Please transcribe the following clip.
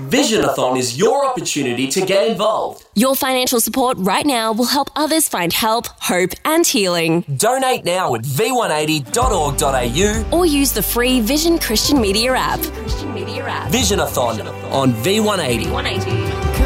Visionathon is your opportunity to get involved. Your financial support right now will help others find help, hope and healing. Donate now at v180.org.au Or use the free Vision Christian Media app. Visionathon on V180.